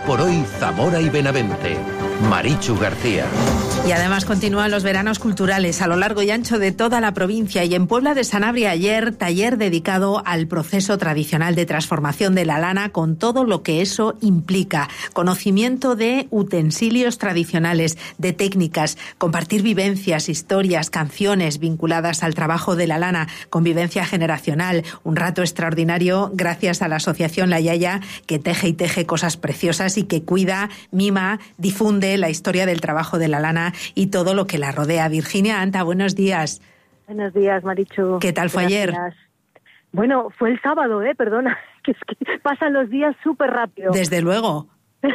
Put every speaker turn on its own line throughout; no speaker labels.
por hoy Zamora y Benavente. Marichu García.
Y además continúan los veranos culturales a lo largo y ancho de toda la provincia, y en Puebla de Sanabria ayer, taller dedicado al proceso tradicional de transformación de la lana con todo lo que eso implica. Conocimiento de utensilios tradicionales, de técnicas, compartir vivencias, historias, canciones vinculadas al trabajo de la lana, convivencia generacional, un rato extraordinario gracias a la asociación La Yaya, que teje y teje cosas preciosas y que cuida, mima, difunde la historia del trabajo de la lana y todo lo que la rodea. Virginia Anta, buenos días.
Buenos días, Marichu.
¿Qué tal fue ayer?
Bueno, fue el sábado, perdona, que es que pasan los días súper rápido.
Desde luego.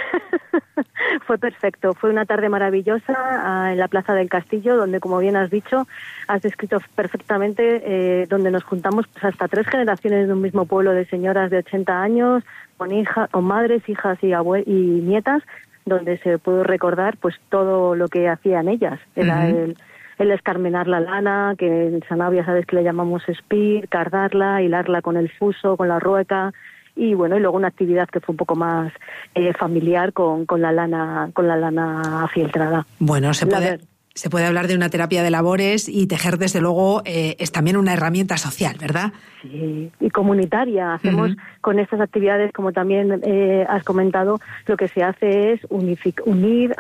Fue perfecto, fue una tarde maravillosa en la Plaza del Castillo, donde, como bien has dicho, has descrito perfectamente, donde nos juntamos pues, hasta 3 generaciones de un mismo pueblo de señoras de 80 años, con madres, hijas y nietas, donde se pudo recordar pues todo lo que hacían ellas. Era el escarmenar la lana, que en Sanabria sabes que le llamamos espir, cardarla, hilarla con el fuso, con la rueca, y bueno, y luego una actividad que fue un poco más familiar con la lana afieltrada.
Bueno, se puede hablar de una terapia de labores, y tejer desde luego es también una herramienta social, ¿verdad?
Sí, y comunitaria. Hacemos con estas actividades, como también has comentado, lo que se hace es unir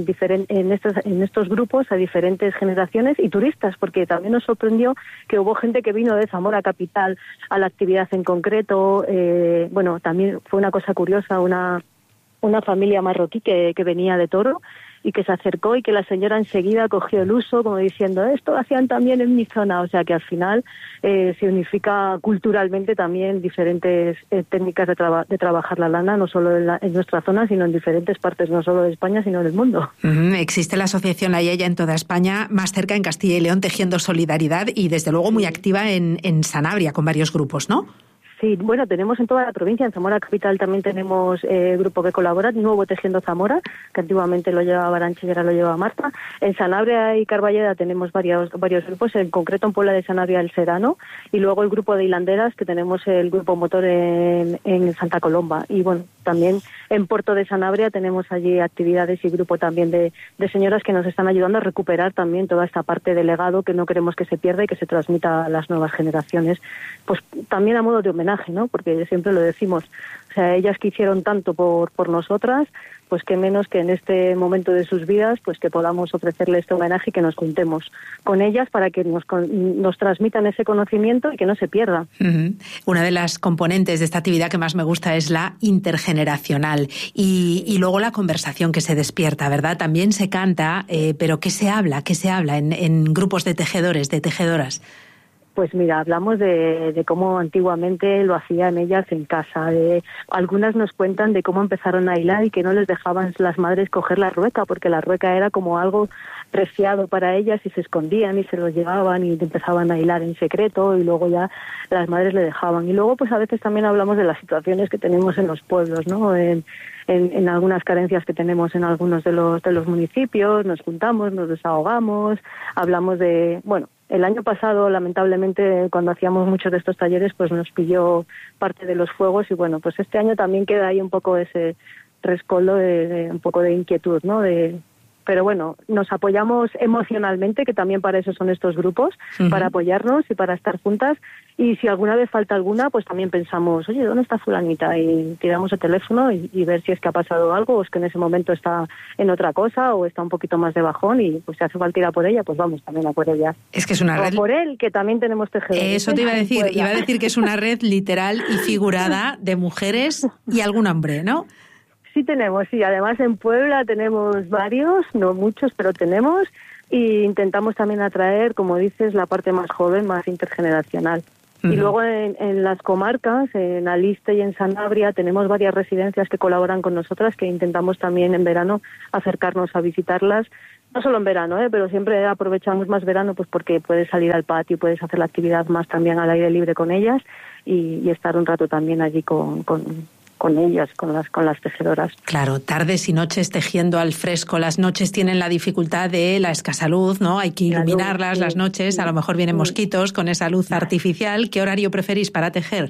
en estos grupos a diferentes generaciones y turistas, porque también nos sorprendió que hubo gente que vino de Zamora capital a la actividad en concreto. Bueno, también fue una cosa curiosa, una familia marroquí que venía de Toro y que se acercó, y que la señora enseguida cogió el uso, como diciendo, esto lo hacían también en mi zona. O sea que al final se unifica culturalmente también diferentes técnicas de trabajar la lana, no solo en nuestra zona, sino en diferentes partes, no solo de España, sino del mundo.
Existe la asociación La Yaya en toda España, más cerca en Castilla y León, tejiendo solidaridad, y desde luego muy activa en Sanabria, con varios grupos, ¿no?
Sí, bueno, tenemos en toda la provincia. En Zamora capital también tenemos grupo que colabora, Nuevo Tejiendo Zamora, que antiguamente lo llevaba Arancha y ahora lo lleva Marta. En Sanabria y Carballeda tenemos varios grupos, en concreto en Puebla de Sanabria el Serano, y luego el grupo de hilanderas, que tenemos el grupo motor en Santa Colomba. Y bueno, también en Puerto de Sanabria tenemos allí actividades y grupo también de señoras que nos están ayudando a recuperar también toda esta parte del legado que no queremos que se pierda y que se transmita a las nuevas generaciones. Pues también a modo de homenaje, ¿no? Porque siempre lo decimos, o sea, ellas que hicieron tanto por nosotras, pues qué menos que en este momento de sus vidas, pues que podamos ofrecerle este homenaje y que nos juntemos con ellas para que nos transmitan ese conocimiento y que no se pierda.
Una de las componentes de esta actividad que más me gusta es la intergeneracional, y luego la conversación que se despierta, ¿verdad? También se canta, pero ¿qué se habla en grupos de tejedores, de tejedoras?
Pues mira, hablamos de cómo antiguamente lo hacían ellas en casa. Algunas nos cuentan de cómo empezaron a hilar y que no les dejaban las madres coger la rueca, porque la rueca era como algo preciado para ellas, y se escondían y se los llevaban y empezaban a hilar en secreto, y luego ya las madres le dejaban. Y luego pues a veces también hablamos de las situaciones que tenemos en los pueblos, ¿no? En algunas carencias que tenemos en algunos de los municipios, nos juntamos, nos desahogamos, hablamos de, bueno, el año pasado, lamentablemente, cuando hacíamos muchos de estos talleres, pues nos pilló parte de los fuegos, y bueno, pues este año también queda ahí un poco ese rescoldo de un poco de inquietud, ¿no? Pero bueno, nos apoyamos emocionalmente, que también para eso son estos grupos, para apoyarnos y para estar juntas. Y si alguna vez falta alguna, pues también pensamos, oye, ¿dónde está fulanita? Y tiramos el teléfono y ver si es que ha pasado algo, o es que en ese momento está en otra cosa, o está un poquito más de bajón, y pues si hace falta ir a por ella, pues vamos también a por ella.
Es que es una red...
O por él, que también tenemos tejedores.
Eso te iba a decir que es una red literal y figurada de mujeres y algún hombre, ¿no?
Sí tenemos, sí. Además en Puebla tenemos varios, no muchos, pero tenemos, y intentamos también atraer, como dices, la parte más joven, más intergeneracional. Y luego en las comarcas, en Aliste y en Sanabria, tenemos varias residencias que colaboran con nosotras, que intentamos también en verano acercarnos a visitarlas. No solo en verano, pero siempre aprovechamos más verano, pues porque puedes salir al patio, puedes hacer la actividad más también al aire libre con ellas, y estar un rato también allí con ellas, con las tejedoras.
Claro, tardes y noches tejiendo al fresco. Las noches tienen la dificultad de la escasa luz, ¿no? Hay que iluminarlas las noches, a lo mejor vienen mosquitos con esa luz artificial. ¿Qué horario preferís para tejer?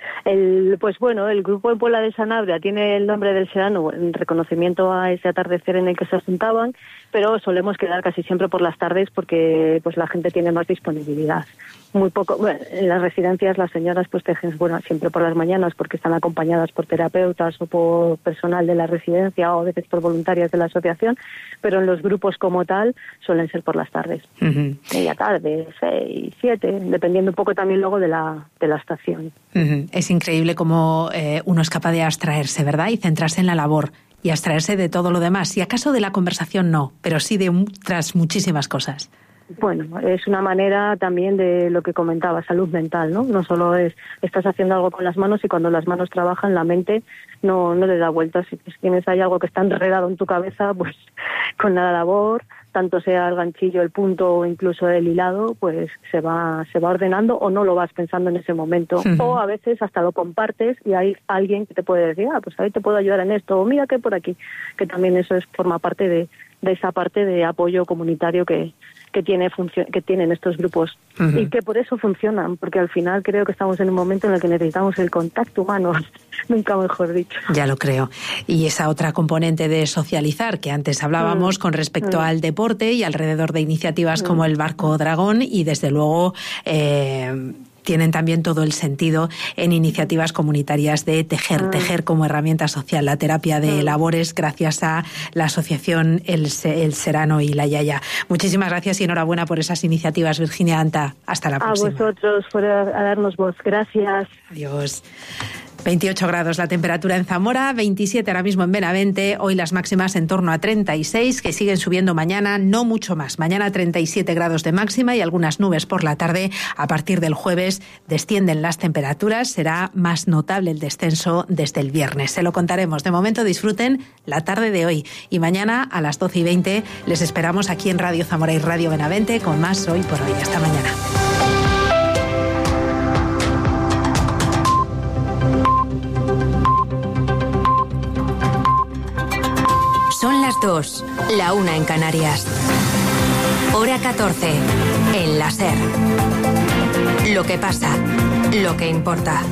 Pues bueno, el grupo en Puebla de Sanabria tiene el nombre del Serano en reconocimiento a ese atardecer en el que se juntaban, pero solemos quedar casi siempre por las tardes porque pues la gente tiene más disponibilidad. Muy poco, bueno, en las residencias las señoras pues tejen, bueno, siempre por las mañanas porque están acompañadas por terapeutas o por personal de la residencia o a veces por voluntarias de la asociación, pero en los grupos como tal suelen ser por las tardes. Media tarde, 6, 7, dependiendo un poco también luego de la estación.
Es increíble cómo uno es capaz de abstraerse, ¿verdad? Y centrarse en la labor y abstraerse de todo lo demás. Y acaso de la conversación no, pero sí de otras muchísimas cosas.
Bueno, es una manera también de lo que comentaba, salud mental, ¿no? No solo estás haciendo algo con las manos y cuando las manos trabajan, la mente no le da vueltas. Si tienes ahí algo que está enredado en tu cabeza, pues con la labor, tanto sea el ganchillo, el punto o incluso el hilado, pues se va ordenando o no lo vas pensando en ese momento. O a veces hasta lo compartes y hay alguien que te puede decir, pues ahí te puedo ayudar en esto, o mira que por aquí, que también eso forma parte de esa parte de apoyo comunitario que tienen estos grupos y que por eso funcionan, porque al final creo que estamos en un momento en el que necesitamos el contacto humano, nunca mejor dicho.
Ya lo creo. Y esa otra componente de socializar que antes hablábamos con respecto al deporte y alrededor de iniciativas como el Barco Dragón y desde luego tienen también todo el sentido en iniciativas comunitarias de tejer como herramienta social, la terapia de labores gracias a la asociación El Serano y la Yaya. Muchísimas gracias y enhorabuena por esas iniciativas, Virginia Anta. Hasta la próxima.
A vosotros por darnos voz. Gracias.
Adiós. 28 grados la temperatura en Zamora, 27 ahora mismo en Benavente, hoy las máximas en torno a 36, que siguen subiendo mañana, no mucho más. Mañana 37 grados de máxima y algunas nubes por la tarde. A partir del jueves descienden las temperaturas, será más notable el descenso desde el viernes. Se lo contaremos. De momento disfruten la tarde de hoy y mañana a las 12:20 les esperamos aquí en Radio Zamora y Radio Benavente con más Hoy por Hoy. Hasta mañana.
Son las 2, la 1 en Canarias. Hora 14, en la SER. Lo que pasa, lo que importa.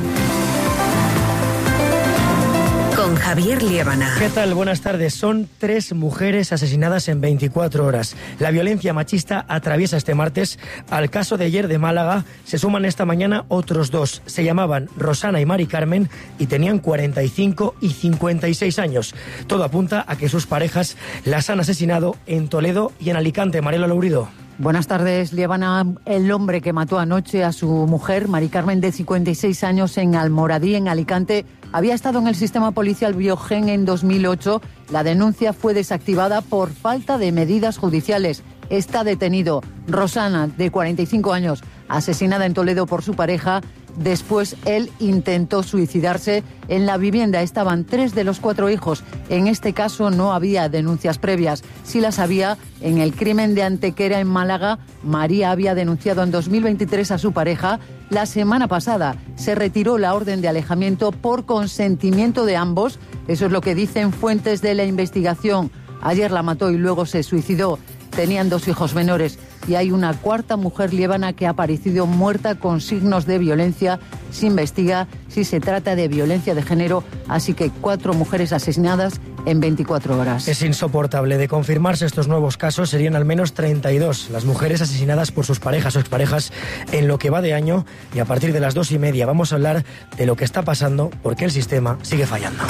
Con Javier Liébana.
¿Qué tal? Buenas tardes. Son 3 mujeres asesinadas en 24 horas. La violencia machista atraviesa este martes. Al caso de ayer de Málaga se suman esta mañana otros 2. Se llamaban Rosana y Mari Carmen y tenían 45 y 56 años. Todo apunta a que sus parejas las han asesinado en Toledo y en Alicante. Mariela Lourido.
Buenas tardes, Liébana. El hombre que mató anoche a su mujer, Mari Carmen, de 56 años, en Almoradí, en Alicante, había estado en el sistema policial Biogen en 2008. La denuncia fue desactivada por falta de medidas judiciales. Está detenido. Rosana, de 45 años, asesinada en Toledo por su pareja. Después él intentó suicidarse. En la vivienda estaban 3 de los 4 hijos. En este caso no había denuncias previas. Sí las había en el crimen de Antequera en Málaga. María había denunciado en 2023 a su pareja. La semana pasada se retiró la orden de alejamiento por consentimiento de ambos. Eso es lo que dicen fuentes de la investigación. Ayer la mató y luego se suicidó. Tenían 2 hijos menores y hay una 4ª mujer liébana que ha aparecido muerta con signos de violencia. Se investiga si se trata de violencia de género, así que 4 mujeres asesinadas en 24 horas.
Es insoportable. De confirmarse estos nuevos casos, serían al menos 32 las mujeres asesinadas por sus parejas o exparejas en lo que va de año, y a partir de las 2:30 vamos a hablar de lo que está pasando porque el sistema sigue fallando.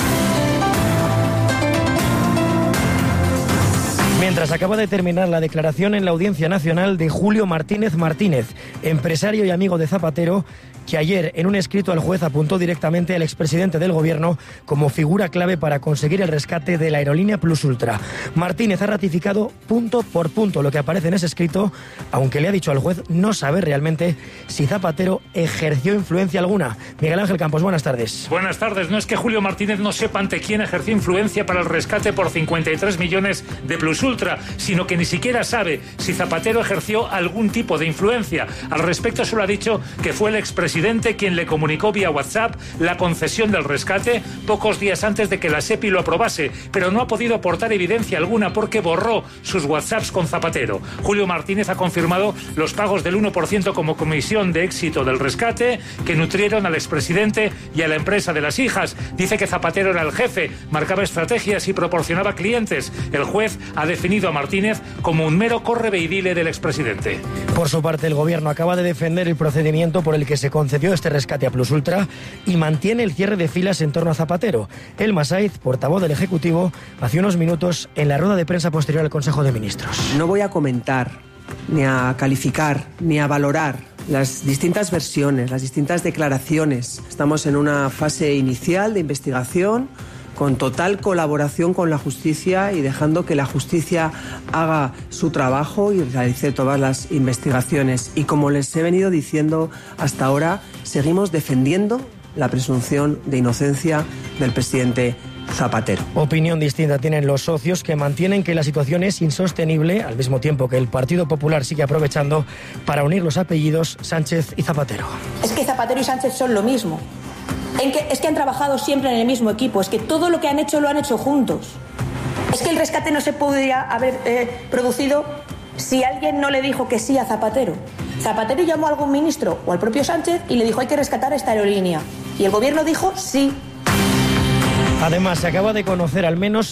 Mientras acaba de terminar la declaración en la Audiencia Nacional de Julio Martínez Martínez, empresario y amigo de Zapatero, que ayer en un escrito al juez apuntó directamente al expresidente del gobierno como figura clave para conseguir el rescate de la aerolínea Plus Ultra. Martínez ha ratificado punto por punto lo que aparece en ese escrito, aunque le ha dicho al juez no saber realmente si Zapatero ejerció influencia alguna. Miguel Ángel Campos, buenas tardes.
Buenas tardes. No es que Julio Martínez no sepa ante quién ejerció influencia para el rescate por 53 millones de Plus Ultra, sino que ni siquiera sabe si Zapatero ejerció algún tipo de influencia. Al respecto solo ha dicho que fue el expresidente quien le comunicó vía WhatsApp la concesión del rescate pocos días antes de que la SEPI lo aprobase, pero no ha podido aportar evidencia alguna porque borró sus WhatsApps con Zapatero. Julio Martínez ha confirmado los pagos del 1% como comisión de éxito del rescate que nutrieron al expresidente y a la empresa de las hijas. Dice que Zapatero era el jefe, marcaba estrategias y proporcionaba clientes. El juez ha definido a Martínez como un mero correveidile del expresidente.
Por su parte, el gobierno acaba de defender el procedimiento por el que se concedió este rescate a Plus Ultra y mantiene el cierre de filas en torno a Zapatero. Elma Saiz, portavoz del Ejecutivo, hace unos minutos en la rueda de prensa posterior al Consejo de Ministros.
No voy a comentar, ni a calificar, ni a valorar las distintas versiones, las distintas declaraciones. Estamos en una fase inicial de investigación con total colaboración con la justicia y dejando que la justicia haga su trabajo y realice todas las investigaciones. Y como les he venido diciendo hasta ahora, seguimos defendiendo la presunción de inocencia del presidente Zapatero.
Opinión distinta tienen los socios, que mantienen que la situación es insostenible, al mismo tiempo que el Partido Popular sigue aprovechando para unir los apellidos Sánchez y Zapatero.
Es que Zapatero y Sánchez son lo mismo. Es que han trabajado siempre en el mismo equipo. Es que todo lo que han hecho lo han hecho juntos. Es que el rescate no se podría haber producido si alguien no le dijo que sí a Zapatero. Zapatero llamó a algún ministro o al propio Sánchez y le dijo: hay que rescatar esta aerolínea. Y el gobierno dijo sí.
Además, se acaba de conocer al menos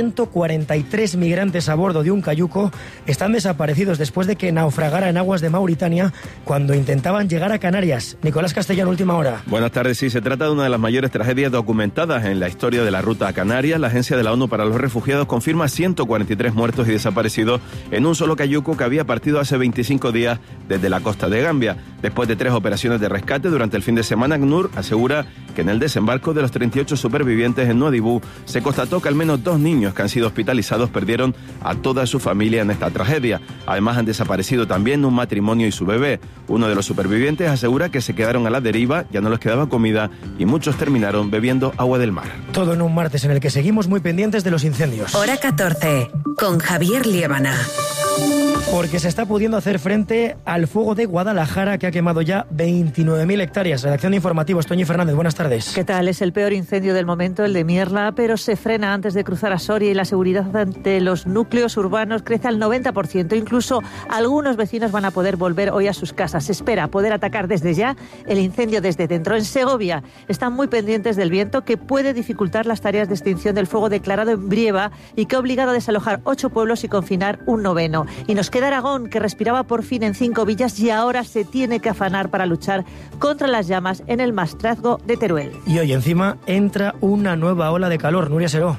143 migrantes a bordo de un cayuco están desaparecidos después de que naufragara en aguas de Mauritania cuando intentaban llegar a Canarias. Nicolás Castellano, última hora.
Buenas tardes. Sí, se trata de una de las mayores tragedias documentadas en la historia de la ruta a Canarias. La Agencia de la ONU para los Refugiados confirma 143 muertos y desaparecidos en un solo cayuco que había partido hace 25 días desde la costa de Gambia. Después de 3 operaciones de rescate durante el fin de semana, ACNUR asegura que en el desembarco de los 38 supervivientes en Nuadhibou se constató que al menos 2 niños que han sido hospitalizados perdieron a toda su familia en esta tragedia. Además, han desaparecido también un matrimonio y su bebé. Uno de los supervivientes asegura que se quedaron a la deriva, ya no les quedaba comida y muchos terminaron bebiendo agua del mar.
Todo en un martes en el que seguimos muy pendientes de los incendios.
Hora 14, con Javier Liébana.
Porque se está pudiendo hacer frente al fuego de Guadalajara, que ha quemado ya 29.000 hectáreas. Redacción de informativos, Toñi Fernández, buenas tardes.
¿Qué tal? Es el peor incendio del momento, el de Mierla, pero se frena antes de cruzar a Soria y la seguridad ante los núcleos urbanos crece al 90%. Incluso algunos vecinos van a poder volver hoy a sus casas. Se espera poder atacar desde ya el incendio desde dentro. En Segovia están muy pendientes del viento, que puede dificultar las tareas de extinción del fuego declarado en Brieva y que ha obligado a desalojar 8 pueblos y confinar un 9º. Y nos queda Aragón, que respiraba por fin en 5 villas y ahora se tiene que afanar para luchar contra las llamas en el Maestrazgo de Teruel.
Y hoy encima entra una nueva ola de calor. Nuria Seró.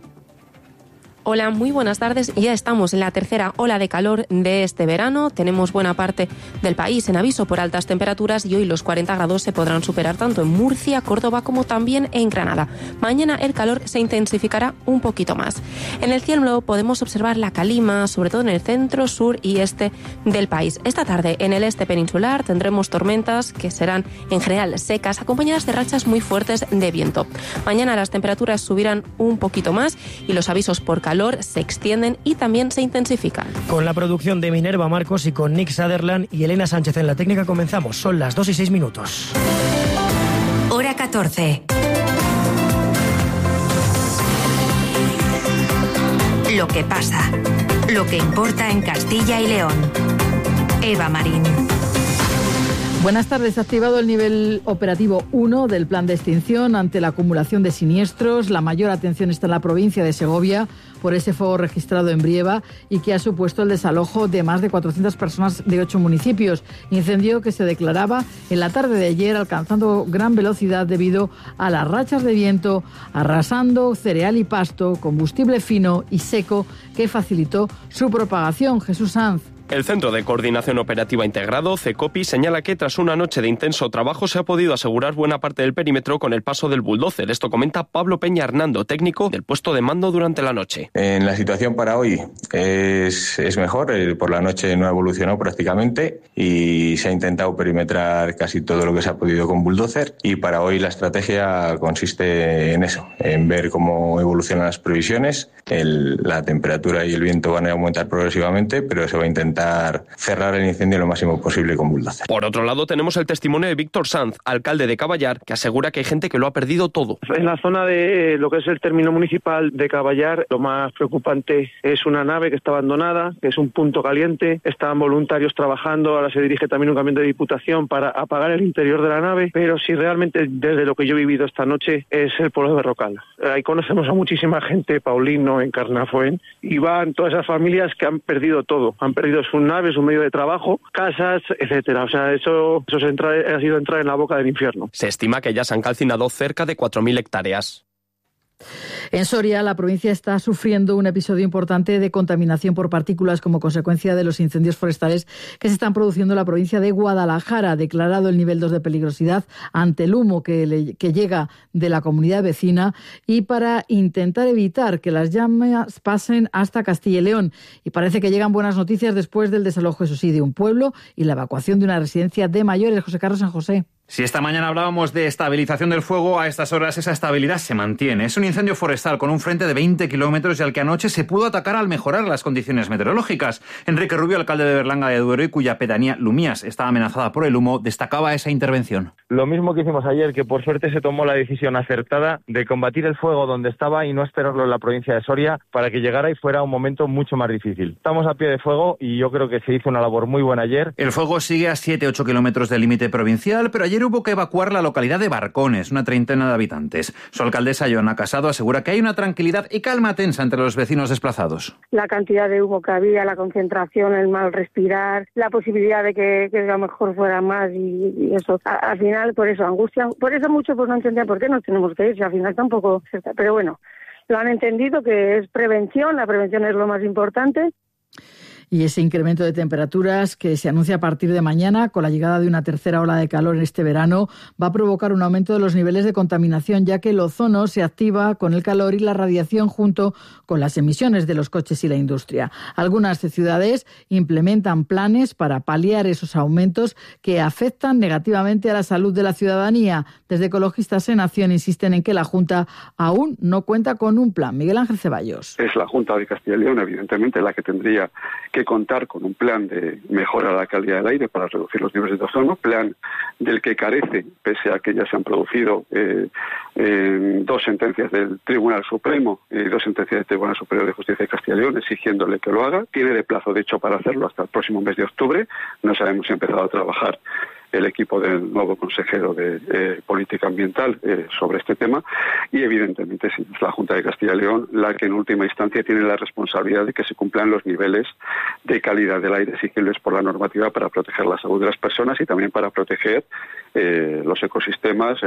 Hola, muy buenas tardes. Ya estamos en la tercera ola de calor de este verano. Tenemos buena parte del país en aviso por altas temperaturas y hoy los 40 grados se podrán superar tanto en Murcia, Córdoba como también en Granada. Mañana el calor se intensificará un poquito más. En el cielo podemos observar la calima, sobre todo en el centro, sur y este del país. Esta tarde en el este peninsular tendremos tormentas que serán en general secas, acompañadas de rachas muy fuertes de viento. Mañana las temperaturas subirán un poquito más y los avisos por calor se extienden y también se intensifican.
Con la producción de Minerva Marcos y con Nick Sutherland y Elena Sánchez en la técnica comenzamos. Son las 2:06.
Hora 14. Lo que pasa. Lo que importa en Castilla y León. Eva Marín.
Buenas tardes. Activado el nivel operativo 1 del plan de extinción ante la acumulación de siniestros. La mayor atención está en la provincia de Segovia por ese fuego registrado en Brieva y que ha supuesto el desalojo de más de 400 personas de 8 municipios. Incendio que se declaraba en la tarde de ayer, alcanzando gran velocidad debido a las rachas de viento, arrasando cereal y pasto, combustible fino y seco que facilitó su propagación. Jesús Sanz.
El Centro de Coordinación Operativa Integrado, CECOPI, señala que tras una noche de intenso trabajo se ha podido asegurar buena parte del perímetro con el paso del bulldozer. Esto comenta Pablo Peña Hernando, técnico del puesto de mando durante la noche.
En la situación para hoy es mejor. Por la noche no ha evolucionado prácticamente y se ha intentado perimetrar casi todo lo que se ha podido con bulldozer. Y para hoy la estrategia consiste en eso, en ver cómo evolucionan las previsiones. La temperatura y el viento van a aumentar progresivamente, pero se va a intentar cerrar el incendio lo máximo posible con bulldozer.
Por otro lado, tenemos el testimonio de Víctor Sanz, alcalde de Caballar, que asegura que hay gente que lo ha perdido todo.
En la zona de lo que es el término municipal de Caballar, lo más preocupante es una nave que está abandonada, que es un punto caliente. Están voluntarios trabajando, ahora se dirige también un camión de Diputación para apagar el interior de la nave, pero si realmente desde lo que yo he vivido esta noche es el pueblo de Berrocal. Ahí conocemos a muchísima gente, Paulino, en Carnafuén, y van todas esas familias que han perdido todo, han perdido sus naves, su medio de trabajo, casas, etcétera. O sea, eso ha sido entrar en la boca del infierno.
Se estima que ya se han calcinado cerca de 4.000 hectáreas.
En Soria, la provincia está sufriendo un episodio importante de contaminación por partículas como consecuencia de los incendios forestales que se están produciendo en la provincia de Guadalajara. Ha declarado el nivel 2 de peligrosidad ante el humo que llega de la comunidad vecina y para intentar evitar que las llamas pasen hasta Castilla y León. Y parece que llegan buenas noticias después del desalojo, eso sí, de un pueblo y la evacuación de una residencia de mayores. José Carlos San José.
Si esta mañana hablábamos de estabilización del fuego, a estas horas esa estabilidad se mantiene. Es un incendio forestal con un frente de 20 kilómetros y al que anoche se pudo atacar al mejorar las condiciones meteorológicas. Enrique Rubio, alcalde de Berlanga de Duero y cuya pedanía Lumías está amenazada por el humo, destacaba esa intervención.
Lo mismo que hicimos ayer, que por suerte se tomó la decisión acertada de combatir el fuego donde estaba y no esperarlo en la provincia de Soria para que llegara y fuera un momento mucho más difícil. Estamos a pie de fuego y yo creo que se hizo una labor muy buena ayer.
El fuego sigue a 7-8 kilómetros del límite provincial, pero ayer hubo que evacuar la localidad de Barcones, una treintena de habitantes. Su alcaldesa, Joana Casado, asegura que hay una tranquilidad y calma tensa entre los vecinos desplazados.
La cantidad de humo que había, la concentración, el mal respirar, la posibilidad de que a lo mejor fuera más y eso. Al final, por eso, angustia. Por eso muchos pues no entendían por qué nos tenemos que ir, si al final tampoco... Pero bueno, lo han entendido que es prevención, la prevención es lo más importante.
Y ese incremento de temperaturas que se anuncia a partir de mañana con la llegada de una tercera ola de calor en este verano va a provocar un aumento de los niveles de contaminación, ya que el ozono se activa con el calor y la radiación junto con las emisiones de los coches y la industria. Algunas ciudades implementan planes para paliar esos aumentos que afectan negativamente a la salud de la ciudadanía. Desde Ecologistas en Acción insisten en que la Junta aún no cuenta con un plan. Miguel Ángel Ceballos.
Es la Junta de Castilla y León, evidentemente, la que tendría que contar con un plan de mejora de la calidad del aire para reducir los niveles de ozono, plan del que carece, pese a que ya se han producido dos sentencias del Tribunal Supremo y dos sentencias del Tribunal Superior de Justicia de Castilla y León exigiéndole que lo haga. Tiene de plazo, de hecho, para hacerlo hasta el próximo mes de octubre. No sabemos si ha empezado a trabajar el equipo del nuevo consejero de Política Ambiental sobre este tema y evidentemente sí, es la Junta de Castilla y León la que en última instancia tiene la responsabilidad de que se cumplan los niveles de calidad del aire exigibles por la normativa para proteger la salud de las personas y también para proteger los ecosistemas.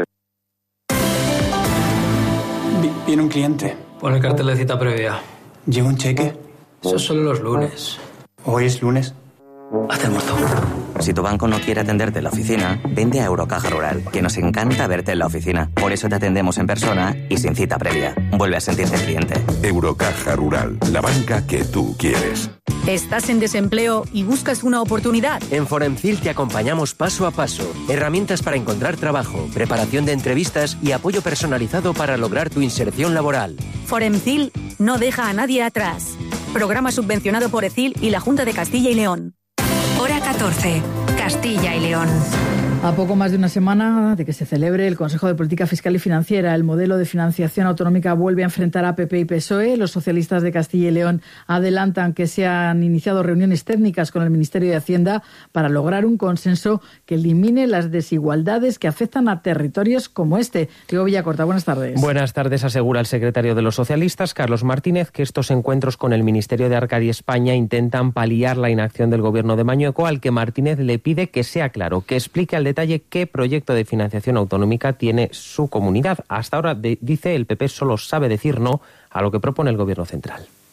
Viene un cliente.
Pon el cartel de cita previa.
¿Llega un cheque?
Eso es solo los lunes.
¿Hoy es lunes?
Hazte el muerto.
Si tu banco no quiere atenderte en la oficina, vende a Eurocaja Rural, que nos encanta verte en la oficina. Por eso te atendemos en persona y sin cita previa. Vuelve a sentirte cliente.
Eurocaja Rural, la banca que tú quieres.
¿Estás en desempleo y buscas una oportunidad?
En Foremcil te acompañamos paso a paso. Herramientas para encontrar trabajo, preparación de entrevistas y apoyo personalizado para lograr tu inserción laboral.
Foremcil no deja a nadie atrás. Programa subvencionado por ECIL y la Junta de Castilla y León.
Hora 14. Castilla y León.
A poco más de una semana de que se celebre el Consejo de Política Fiscal y Financiera, el modelo de financiación autonómica vuelve a enfrentar a PP y PSOE. Los socialistas de Castilla y León adelantan que se han iniciado reuniones técnicas con el Ministerio de Hacienda para lograr un consenso que elimine las desigualdades que afectan a territorios como este. Diego Villacorta, buenas tardes.
Buenas tardes. Asegura el secretario de los socialistas, Carlos Martínez, que estos encuentros con el Ministerio de Arcadia España intentan paliar la inacción del gobierno de Mañueco, al que Martínez le pide que sea claro, que explique al detalle qué proyecto de financiación autonómica tiene su comunidad. Hasta ahora, dice, el PP solo sabe decir no a lo que propone el gobierno central.
Está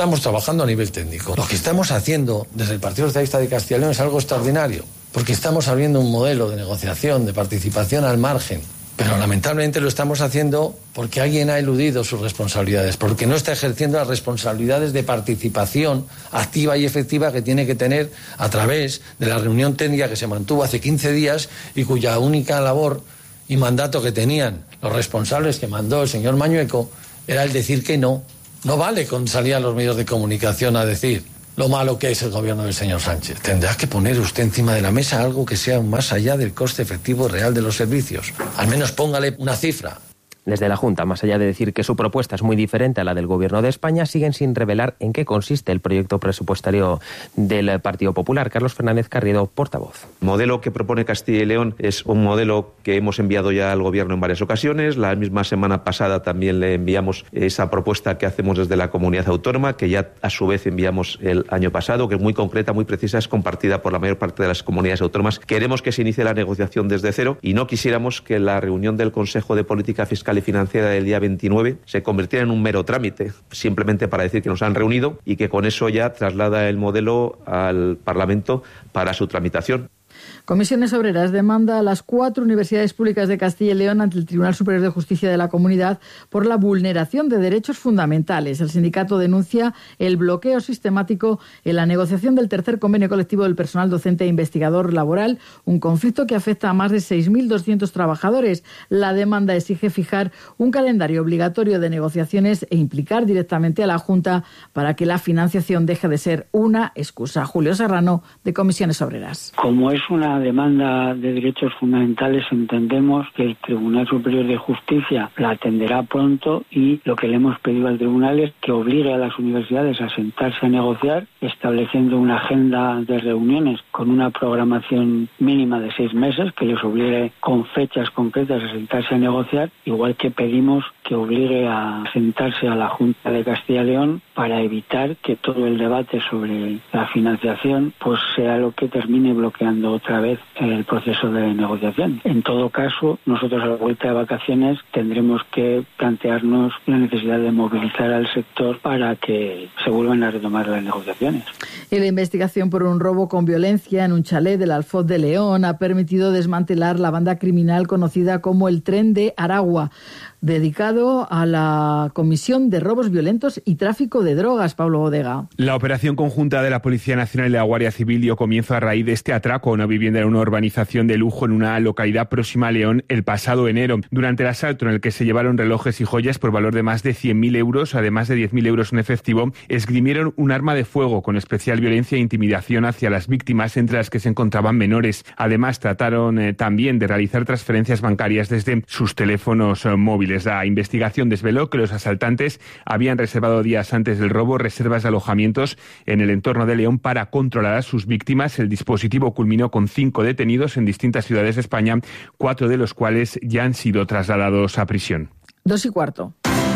estamos trabajando a nivel técnico. Lo que estamos haciendo desde el Partido Socialista de Castilla y León es algo extraordinario, porque estamos abriendo un modelo de negociación, de participación al margen. Pero lamentablemente lo estamos haciendo porque alguien ha eludido sus responsabilidades, porque no está ejerciendo las responsabilidades de participación activa y efectiva que tiene que tener a través de la reunión técnica que se mantuvo hace 15 días y cuya única labor y mandato que tenían los responsables que mandó el señor Mañueco era el decir que no. No vale con salir a los medios de comunicación a decir lo malo que es el gobierno del señor Sánchez. Tendrá que poner usted encima de la mesa algo que sea más allá del coste efectivo real de los servicios. Al menos póngale una cifra.
Desde la Junta, más allá de decir que su propuesta es muy diferente a la del Gobierno de España, siguen sin revelar en qué consiste el proyecto presupuestario del Partido Popular. Carlos Fernández Carriedo, portavoz.
El modelo que propone Castilla y León es un modelo que hemos enviado ya al Gobierno en varias ocasiones. La misma semana pasada también le enviamos esa propuesta que hacemos desde la comunidad autónoma, que ya a su vez enviamos el año pasado, que es muy concreta, muy precisa, es compartida por la mayor parte de las comunidades autónomas. Queremos que se inicie la negociación desde cero y no quisiéramos que la reunión del Consejo de Política Fiscal y Financiera del día 29 se convirtiera en un mero trámite, simplemente para decir que nos han reunido y que con eso ya traslada el modelo al Parlamento para su tramitación.
Comisiones Obreras demanda a las 4 universidades públicas de Castilla y León ante el Tribunal Superior de Justicia de la Comunidad por la vulneración de derechos fundamentales. El sindicato denuncia el bloqueo sistemático en la negociación del tercer convenio colectivo del personal docente e investigador laboral, un conflicto que afecta a más de 6.200 trabajadores. La demanda exige fijar un calendario obligatorio de negociaciones e implicar directamente a la Junta para que la financiación deje de ser una excusa. Julio Serrano, de Comisiones Obreras.
Como es una demanda de derechos fundamentales, entendemos que el Tribunal Superior de Justicia la atenderá pronto y lo que le hemos pedido al Tribunal es que obligue a las universidades a sentarse a negociar, estableciendo una agenda de reuniones con una programación mínima de 6 meses, que les obligue con fechas concretas a sentarse a negociar, igual que pedimos que obligue a sentarse a la Junta de Castilla y León para evitar que todo el debate sobre la financiación pues sea lo que termine bloqueando otra vez el proceso de negociación. En todo caso, nosotros a la vuelta de vacaciones tendremos que plantearnos la necesidad de movilizar al sector para que se vuelvan a retomar las negociaciones.
Y la investigación por un robo con violencia en un chalet del Alfoz de León ha permitido desmantelar la banda criminal conocida como el Tren de Aragua, dedicado a la comisión de robos violentos y tráfico de drogas. Pablo Bodega.
La operación conjunta de la Policía Nacional y la Guardia Civil dio comienzo a raíz de este atraco a una vivienda en una urbanización de lujo en una localidad próxima a León el pasado enero. Durante el asalto, en el que se llevaron relojes y joyas por valor de más de 100.000 euros, además de 10.000 euros en efectivo, esgrimieron un arma de fuego con especial violencia e intimidación hacia las víctimas, entre las que se encontraban menores. Además, trataron también de realizar transferencias bancarias desde sus teléfonos móviles. La investigación desveló que los asaltantes habían reservado días antes del robo reservas de alojamientos en el entorno de León para controlar a sus víctimas. El dispositivo culminó con 5 detenidos en distintas ciudades de España, 4 de los cuales ya han sido trasladados a prisión.
2:15.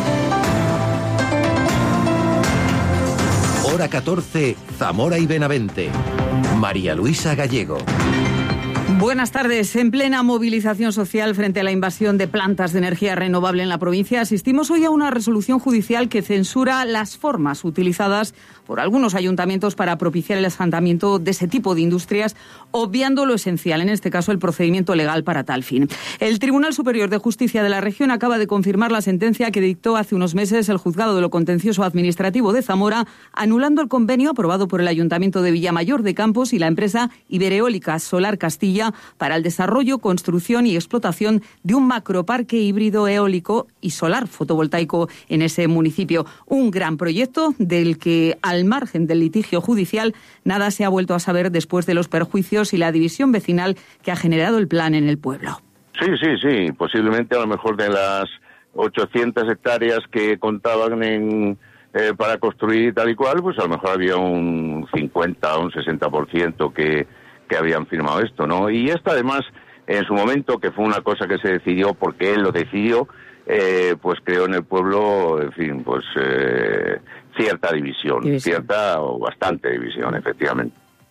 Hora 14, Zamora y Benavente. María Luisa Gallego.
Buenas tardes. En plena movilización social frente a la invasión de plantas de energía renovable en la provincia, asistimos hoy a una resolución judicial que censura las formas utilizadas por algunos ayuntamientos para propiciar el asentamiento de ese tipo de industrias, obviando lo esencial, en este caso el procedimiento legal para tal fin. El Tribunal Superior de Justicia de la región acaba de confirmar la sentencia que dictó hace unos meses el Juzgado de lo Contencioso Administrativo de Zamora, anulando el convenio aprobado por el Ayuntamiento de Villamayor de Campos y la empresa Ibereólica Solar Castilla para el desarrollo, construcción y explotación de un macroparque híbrido eólico y solar fotovoltaico en ese municipio. Un gran proyecto del que, al margen del litigio judicial, nada se ha vuelto a saber después de los perjuicios y la división vecinal que ha generado el plan en el pueblo.
Sí. Posiblemente a lo mejor de las 800 hectáreas que contaban para construir tal y cual, pues a lo mejor había un 50 o un 60% que habían firmado esto, ¿no? Y esto además, en su momento, que fue una cosa que se decidió porque él lo decidió, pues creó en el pueblo, en fin, pues cierta división, cierta o bastante división, efectivamente.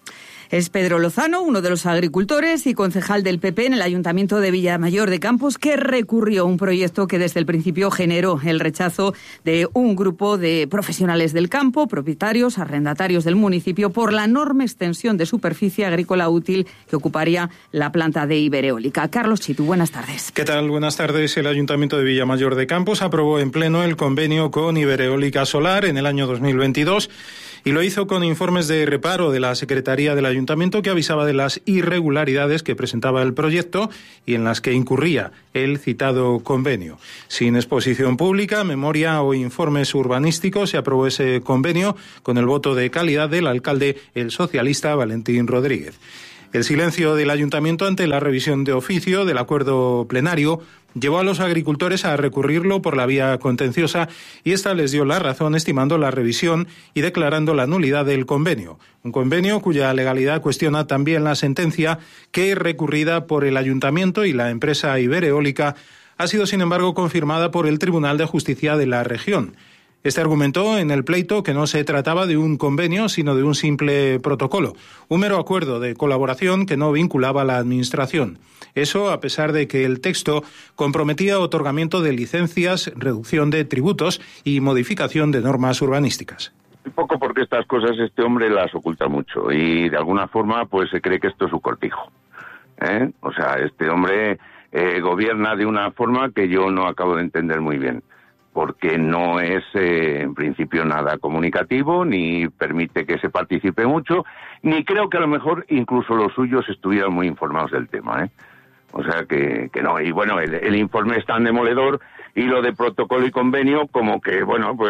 Es Pedro Lozano, uno de los agricultores y concejal del PP en el Ayuntamiento de Villamayor de Campos, que recurrió a un proyecto que desde el principio generó el rechazo de un grupo de profesionales del campo, propietarios, arrendatarios del municipio, por la enorme extensión de superficie agrícola útil que ocuparía la planta de Ibereólica. Carlos Chitu, buenas tardes.
¿Qué tal? Buenas tardes. El Ayuntamiento de Villamayor de Campos aprobó en pleno el convenio con Ibereólica Solar en el año 2022 y lo hizo con informes de reparo de la Secretaría del Ayuntamiento, que avisaba de las irregularidades que presentaba el proyecto y en las que incurría el citado convenio. Sin exposición pública, memoria o informes urbanísticos, se aprobó ese convenio con el voto de calidad del alcalde, el socialista Valentín Rodríguez. El silencio del Ayuntamiento ante la revisión de oficio del acuerdo plenario llevó a los agricultores a recurrirlo por la vía contenciosa y esta les dio la razón, estimando la revisión y declarando la nulidad del convenio. Un convenio cuya legalidad cuestiona también la sentencia, que, recurrida por el Ayuntamiento y la empresa Ibereólica, ha sido sin embargo confirmada por el Tribunal de Justicia de la región. Este argumentó en el pleito que no se trataba de un convenio, sino de un simple protocolo, un mero acuerdo de colaboración que no vinculaba a la Administración. Eso a pesar de que el texto comprometía otorgamiento de licencias, reducción de tributos y modificación de normas urbanísticas.
Un poco porque estas cosas este hombre las oculta mucho y de alguna forma pues se cree que esto es su cortijo. O sea, este hombre gobierna de una forma que yo no acabo de entender muy bien, porque no es en principio nada comunicativo, ni permite que se participe mucho, ni creo que a lo mejor incluso los suyos estuvieran muy informados del tema, O sea que no. Y bueno, el informe es tan demoledor y lo de protocolo y convenio como que, bueno, pues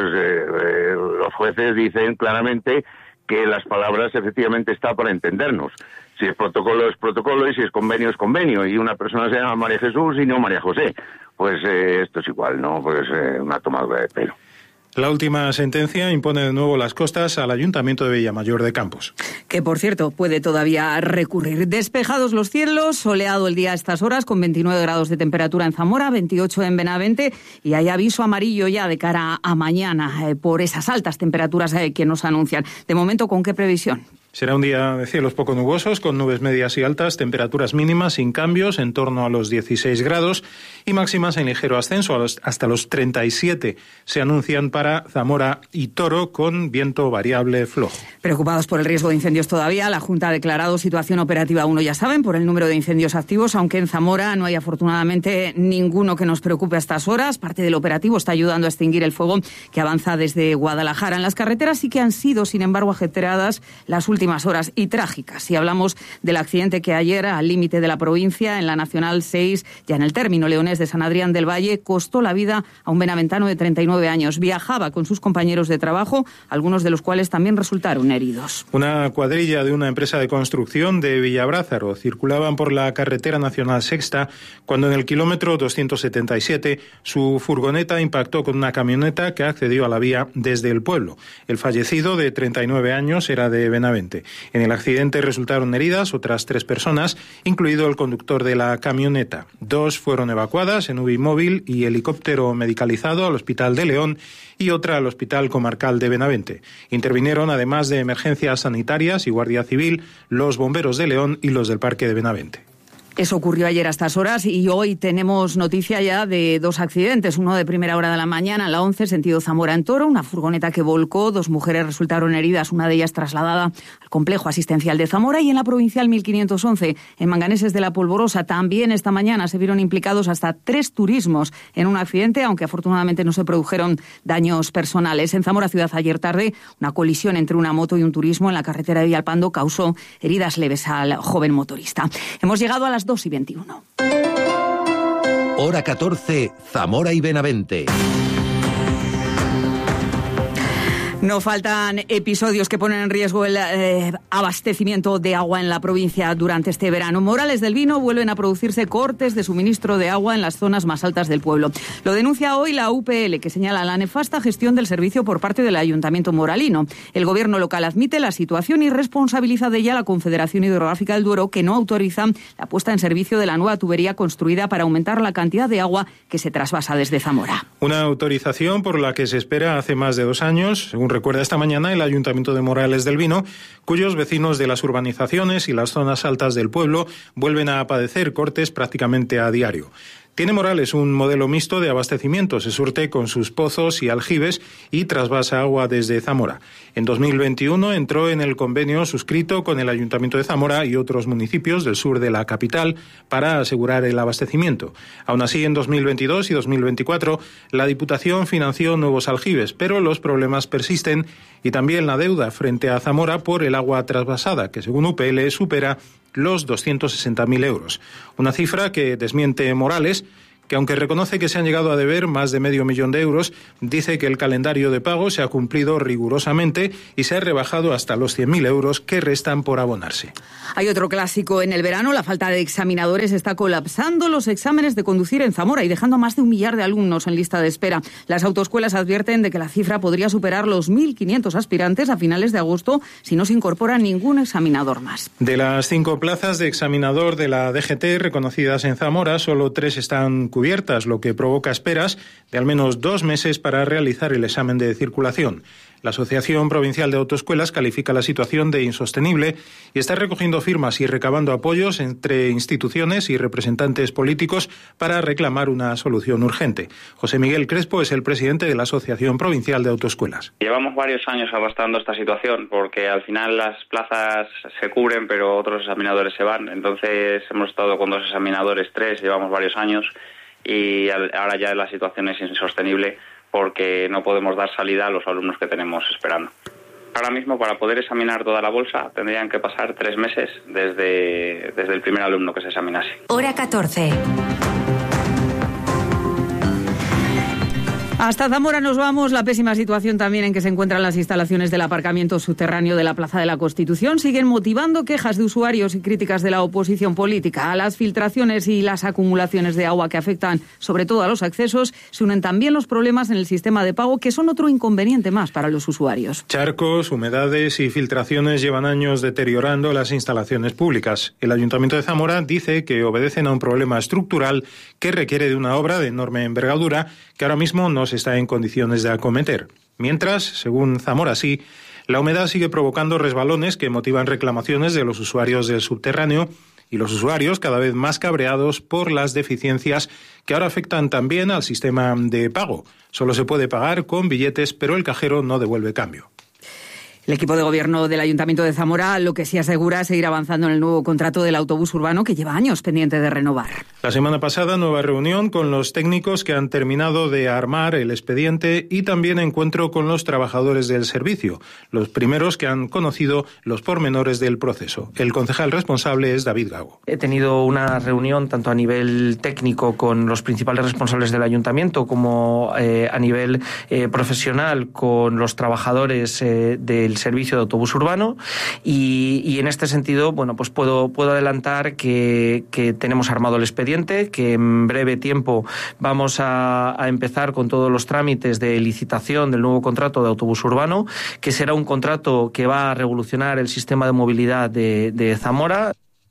los jueces dicen claramente que las palabras efectivamente están para entendernos. Si es protocolo y si es convenio, y una persona se llama María Jesús y no María José. Pues esto es igual, ¿no? Pues una tomadura de pelo.
La última sentencia impone de nuevo las costas al Ayuntamiento de Villamayor de Campos.
Que, por cierto, puede todavía recurrir. Despejados los cielos, soleado el día a estas horas, con 29 grados de temperatura en Zamora, 28 en Benavente, y hay aviso amarillo ya de cara a mañana por esas altas temperaturas que nos anuncian. De momento, ¿con qué previsión?
Será un día de cielos poco nubosos, con nubes medias y altas, temperaturas mínimas sin cambios, en torno a los 16 grados, y máximas en ligero ascenso, hasta los 37 se anuncian para Zamora y Toro, con viento variable flojo.
Preocupados por el riesgo de incendios todavía, la Junta ha declarado situación operativa 1, ya saben, por el número de incendios activos, aunque en Zamora no hay afortunadamente ninguno que nos preocupe a estas horas. Parte del operativo está ayudando a extinguir el fuego que avanza desde Guadalajara. En las carreteras sí que han sido, sin embargo, ajetreadas las últimas horas y trágicas. Si hablamos del accidente que ayer, al límite de la provincia, en la Nacional 6, ya en el término leonés de San Adrián del Valle, costó la vida a un benaventano de 39 años. Viajaba con sus compañeros de trabajo, algunos de los cuales también resultaron heridos.
Una cuadrilla de una empresa de construcción de Villabrázaro circulaban por la carretera Nacional Sexta cuando en el kilómetro 277 su furgoneta impactó con una camioneta que accedió a la vía desde el pueblo. El fallecido, de 39 años, era de Benavente. En el accidente resultaron heridas otras 3 personas, incluido el conductor de la camioneta. 2 fueron evacuadas en UBI móvil y helicóptero medicalizado al Hospital de León y otra al Hospital Comarcal de Benavente. Intervinieron, además de emergencias sanitarias y Guardia Civil, los bomberos de León y los del Parque de Benavente.
Eso ocurrió ayer a estas horas y hoy tenemos noticia ya de 2 accidentes. Uno de primera hora de la mañana, en la 11, sentido Zamora en Toro, una furgoneta que volcó, 2 mujeres resultaron heridas, una de ellas trasladada al complejo asistencial de Zamora, y en la provincial 1511, en Manganeses de la Polvorosa, también esta mañana se vieron implicados hasta 3 turismos en un accidente, aunque afortunadamente no se produjeron daños personales. En Zamora ciudad ayer tarde, una colisión entre una moto y un turismo en la carretera de Villalpando causó heridas leves al joven motorista. Hemos llegado a las 2:21.
Hora 14, Zamora y Benavente.
No faltan episodios que ponen en riesgo el abastecimiento de agua en la provincia durante este verano. Morales del Vino vuelven a producirse cortes de suministro de agua en las zonas más altas del pueblo. Lo denuncia hoy la UPL, que señala la nefasta gestión del servicio por parte del Ayuntamiento moralino. El gobierno local admite la situación y responsabiliza de ella la Confederación Hidrográfica del Duero, que no autoriza la puesta en servicio de la nueva tubería construida para aumentar la cantidad de agua que se trasvasa desde Zamora.
Una autorización por la que se espera hace más de 2 años, según recuerda esta mañana el Ayuntamiento de Morales del Vino, cuyos vecinos de las urbanizaciones y las zonas altas del pueblo vuelven a padecer cortes prácticamente a diario. Tiene Morales un modelo mixto de abastecimiento, se surte con sus pozos y aljibes y trasvasa agua desde Zamora. En 2021 entró en el convenio suscrito con el Ayuntamiento de Zamora y otros municipios del sur de la capital para asegurar el abastecimiento. Aún así, en 2022 y 2024 la Diputación financió nuevos aljibes, pero los problemas persisten y también la deuda frente a Zamora por el agua trasvasada, que según UPL supera los 260.000 euros. Una cifra que desmiente Morales, que aunque reconoce que se han llegado a deber más de 500.000 euros, dice que el calendario de pago se ha cumplido rigurosamente y se ha rebajado hasta los 100.000 euros que restan por abonarse.
Hay otro clásico en el verano. La falta de examinadores está colapsando los exámenes de conducir en Zamora y dejando a más de 1 millar de alumnos en lista de espera. Las autoescuelas advierten de que la cifra podría superar los 1.500 aspirantes a finales de agosto si no se incorpora ningún examinador más.
De las 5 plazas de examinador de la DGT reconocidas en Zamora, solo 3 están cubiertas, lo que provoca esperas de al menos 2 meses para realizar el examen de circulación. La Asociación Provincial de Autoescuelas califica la situación de insostenible y está recogiendo firmas y recabando apoyos entre instituciones y representantes políticos para reclamar una solución urgente. José Miguel Crespo es el presidente de la Asociación Provincial de Autoescuelas.
Llevamos varios años arrastrando esta situación porque al final las plazas se cubren pero otros examinadores se van. Entonces hemos estado con 2 examinadores, 3, llevamos varios años y ahora ya la situación es insostenible porque no podemos dar salida a los alumnos que tenemos esperando. Ahora mismo, para poder examinar toda la bolsa, tendrían que pasar 3 meses desde el primer alumno que se examinase.
Hora 14.
Hasta Zamora nos vamos. La pésima situación también en que se encuentran las instalaciones del aparcamiento subterráneo de la Plaza de la Constitución siguen motivando quejas de usuarios y críticas de la oposición política. A las filtraciones y las acumulaciones de agua que afectan sobre todo a los accesos se unen también los problemas en el sistema de pago, que son otro inconveniente más para los usuarios.
Charcos, humedades y filtraciones llevan años deteriorando las instalaciones públicas. El Ayuntamiento de Zamora dice que obedecen a un problema estructural que requiere de una obra de enorme envergadura que ahora mismo no se está en condiciones de acometer. Mientras, según Zamora Sí, la humedad sigue provocando resbalones que motivan reclamaciones de los usuarios del subterráneo y los usuarios cada vez más cabreados por las deficiencias que ahora afectan también al sistema de pago. Solo se puede pagar con billetes, pero el cajero no devuelve cambio.
El equipo de gobierno del Ayuntamiento de Zamora lo que sí asegura es seguir avanzando en el nuevo contrato del autobús urbano que lleva años pendiente de renovar.
La semana pasada, nueva reunión con los técnicos que han terminado de armar el expediente y también encuentro con los trabajadores del servicio, los primeros que han conocido los pormenores del proceso. El concejal responsable es David Gago.
He tenido una reunión tanto a nivel técnico con los principales responsables del ayuntamiento como a nivel profesional con los trabajadores del servicio de autobús urbano y en este sentido, bueno, pues puedo adelantar que tenemos armado el expediente, que en breve tiempo vamos a empezar con todos los trámites de licitación del nuevo contrato de autobús urbano, que será un contrato que va a revolucionar el sistema de movilidad de Zamora.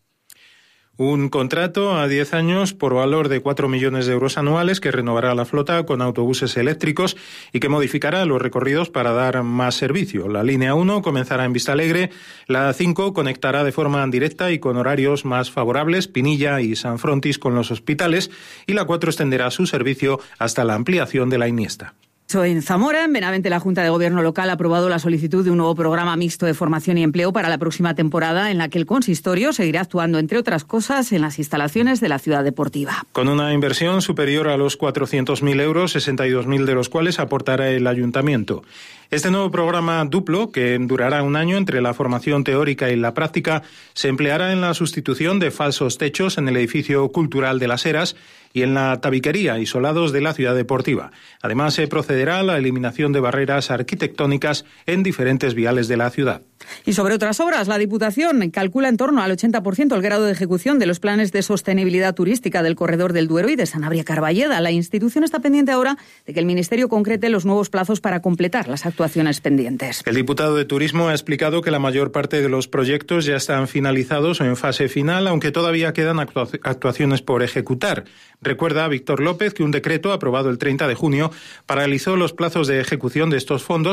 Un contrato a 10 años por valor de 4 millones de euros anuales que renovará la flota con autobuses eléctricos y que modificará los recorridos para dar más servicio. La línea 1 comenzará en Vistalegre, la 5 conectará de forma directa y con horarios más favorables Pinilla y San Frontis con los hospitales y la 4 extenderá su servicio hasta la ampliación de la Iniesta.
En Zamora, en Benavente, la Junta de Gobierno local ha aprobado la solicitud de un nuevo programa mixto de formación y empleo para la próxima temporada, en la que el consistorio seguirá actuando, entre otras cosas, en las instalaciones de la ciudad deportiva.
Con una inversión superior a los 400.000 euros, 62.000 de los cuales aportará el ayuntamiento. Este nuevo programa duplo, que durará 1 año entre la formación teórica y la práctica, se empleará en la sustitución de falsos techos en el edificio cultural de Las Heras y en la tabiquería y solados de la ciudad deportiva. Además, se procederá a la eliminación de barreras arquitectónicas en diferentes viales de la ciudad.
Y sobre otras obras, la Diputación calcula en torno al 80% el grado de ejecución de los planes de sostenibilidad turística del Corredor del Duero y de Sanabria-Carballeda. La institución está pendiente ahora de que el Ministerio concrete los nuevos plazos para completar las actuaciones pendientes.
El diputado de Turismo ha explicado que la mayor parte de los proyectos ya están finalizados o en fase final, aunque todavía quedan actuaciones por ejecutar. Recuerda a Víctor López que un decreto aprobado el 30 de junio paralizó los plazos de ejecución de estos fondos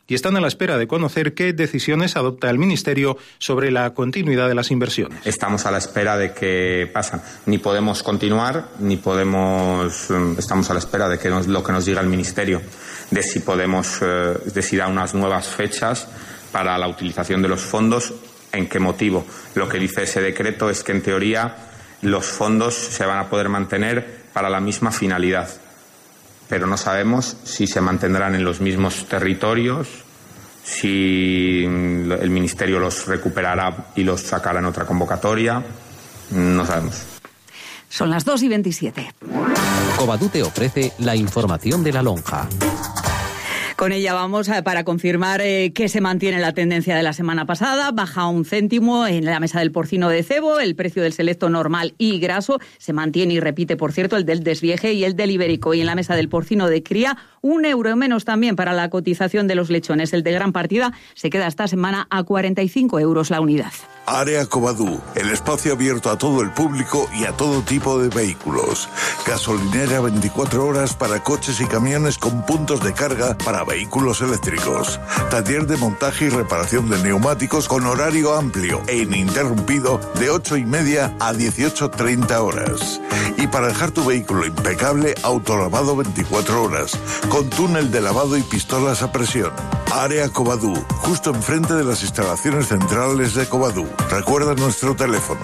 y están a la espera de conocer qué decisiones adopta el Ministerio sobre la continuidad de las inversiones.
Estamos a la espera de qué pasa. Ni podemos continuar, estamos a la espera de lo que nos diga el Ministerio, de si podemos, de si da unas nuevas fechas para la utilización de los fondos, en qué motivo. Lo que dice ese decreto es que, en teoría, los fondos se van a poder mantener para la misma finalidad, pero no sabemos si se mantendrán en los mismos territorios, si el Ministerio los recuperará y los sacará en otra convocatoria. No sabemos.
Son las 2:27.
Covadú te ofrece la información de la lonja.
Con ella vamos para confirmar que se mantiene la tendencia de la semana pasada. Baja 1 céntimo en la mesa del porcino de cebo. El precio del selecto normal y graso se mantiene y repite, por cierto, el del desvieje y el del ibérico. Y en la mesa del porcino de cría, €1 menos también para la cotización de los lechones. El de gran partida se queda esta semana a €45 la unidad.
Área Covadú, el espacio abierto a todo el público y a todo tipo de vehículos. Gasolinera 24 horas para coches y camiones con puntos de carga para vehículos eléctricos. Taller de montaje y reparación de neumáticos con horario amplio e ininterrumpido de 8:30 a 18:30 horas. Y para dejar tu vehículo impecable, autolavado 24 horas, con túnel de lavado y pistolas a presión. Área Covadú, justo enfrente de las instalaciones centrales de Covadú. Recuerda nuestro teléfono,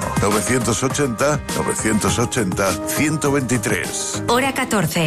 980-123.
Hora 14.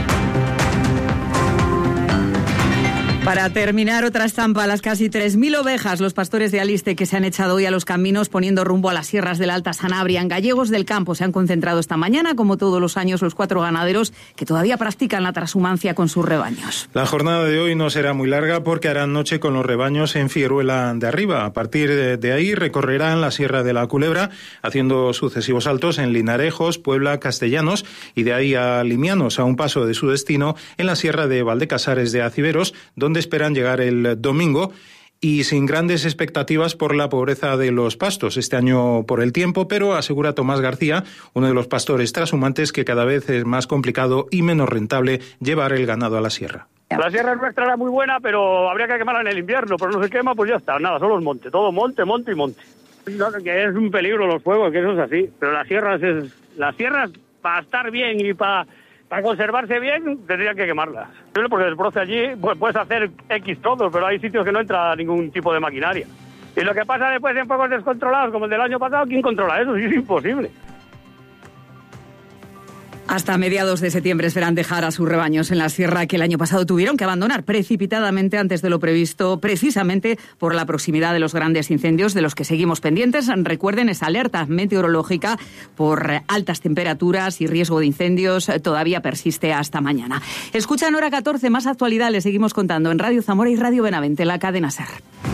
Para terminar, otra estampa, las casi 3.000 ovejas, los pastores de Aliste que se han echado hoy a los caminos poniendo rumbo a las sierras de la Alta Sanabria. En Gallegos del Campo se han concentrado esta mañana, como todos los años, los 4 ganaderos que todavía practican la transhumancia con sus rebaños.
La jornada de hoy no será muy larga porque harán noche con los rebaños en Figueruela de Arriba. A partir de ahí recorrerán la Sierra de la Culebra, haciendo sucesivos saltos en Linarejos, Puebla, Castellanos y de ahí a Limianos, a un paso de su destino en la Sierra de Valdecasares de Aciveros, donde esperan llegar el domingo y sin grandes expectativas por la pobreza de los pastos este año por el tiempo, pero asegura Tomás García, uno de los pastores trashumantes, que cada vez es más complicado y menos rentable llevar el ganado a la sierra.
La sierra nuestra era muy buena, pero habría que quemarla en el invierno, pero no se quema, pues ya está, nada, solo el monte, todo monte, monte y monte. No, que es un peligro los fuegos, que eso es así, pero las sierras para estar bien y para conservarse bien, tendrían que quemarlas. Porque desbroce allí, pues puedes hacer X todo, pero hay sitios que no entra ningún tipo de maquinaria. Y lo que pasa después en fuegos descontrolados, como el del año pasado, ¿quién controla eso? Sí, es imposible.
Hasta mediados de septiembre esperan dejar a sus rebaños en la sierra que el año pasado tuvieron que abandonar precipitadamente antes de lo previsto, precisamente por la proximidad de los grandes incendios de los que seguimos pendientes. Recuerden, esa alerta meteorológica por altas temperaturas y riesgo de incendios todavía persiste hasta mañana. Escuchan Hora 14, más actualidad les seguimos contando en Radio Zamora y Radio Benavente, la cadena SER.